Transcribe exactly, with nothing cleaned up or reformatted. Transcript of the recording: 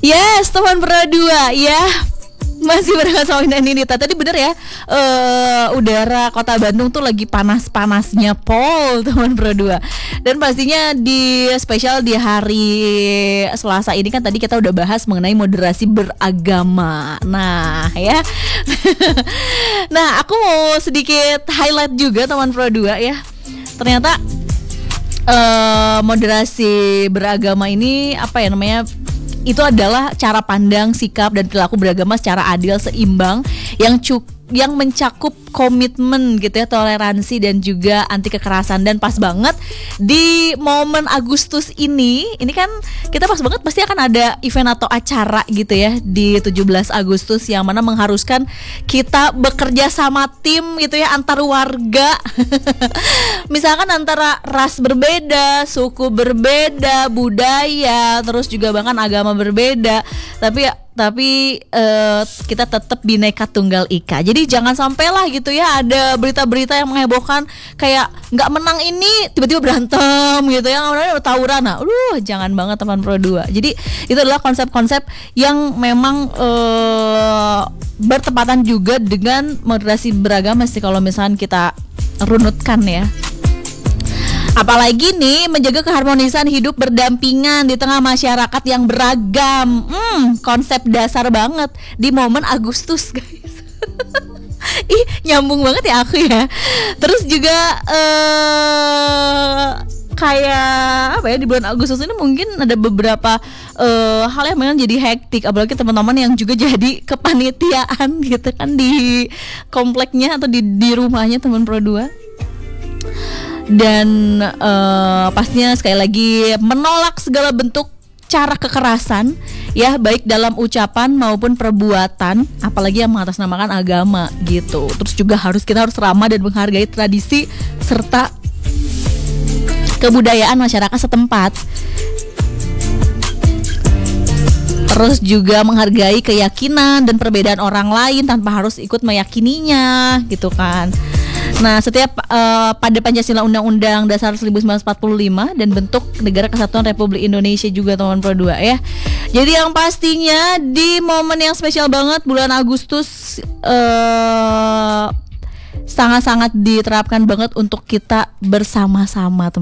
Yes, teman berdua ya. Masih bersama sama Ninita. Tadi bener ya, uh, udara kota Bandung tuh lagi panas-panasnya Pol, teman berdua. Dan pastinya di spesial di hari Selasa ini kan tadi kita udah bahas mengenai moderasi beragama. Nah ya. Nah aku mau sedikit highlight juga teman berdua ya. Ternyata uh, moderasi beragama ini apa ya namanya, itu adalah cara pandang, sikap, dan perilaku beragama secara adil, seimbang, yang cuk yang mencakup komitmen gitu ya, toleransi dan juga anti kekerasan. Dan pas banget di momen Agustus ini, ini kan kita pas banget pasti akan ada event atau acara gitu ya di tujuh belas Agustus yang mana mengharuskan kita bekerja sama tim gitu ya, antar warga. Misalkan antara ras berbeda, suku berbeda, budaya, terus juga bahkan agama berbeda, tapi ya tapi uh, kita tetap Bhinneka Tunggal Ika. Jadi jangan sampailah gitu ya ada berita-berita yang menghebohkan kayak nggak menang ini tiba-tiba berantem gitu ya, nggak menang tawuran. Nah, aduh jangan banget teman Pro dua. Jadi itu adalah konsep-konsep yang memang uh, bertepatan juga dengan moderasi beragama sih kalau misalkan kita runutkan ya. Apalagi nih menjaga keharmonisan hidup berdampingan di tengah masyarakat yang beragam. Hmm, konsep dasar banget di momen Agustus, guys. Ih, nyambung banget ya aku ya. Terus juga uh, kayak apa ya, di bulan Agustus ini mungkin ada beberapa uh, hal yang memang jadi hektik, apalagi teman-teman yang juga jadi kepanitiaan gitu kan di kompleknya atau di di rumahnya teman Pro dua. Dan uh, pastinya sekali lagi menolak segala bentuk cara kekerasan ya, baik dalam ucapan maupun perbuatan, apalagi yang mengatasnamakan agama gitu. Terus juga harus kita harus ramah dan menghargai tradisi serta kebudayaan masyarakat setempat. Terus juga menghargai keyakinan dan perbedaan orang lain tanpa harus ikut meyakininya gitu kan. Nah, setiap uh, pada Pancasila Undang-Undang Dasar seribu sembilan ratus empat puluh lima dan bentuk Negara Kesatuan Republik Indonesia juga teman Pro dua ya. Jadi yang pastinya di momen yang spesial banget bulan Agustus uh, sangat-sangat diterapkan banget untuk kita bersama-sama teman.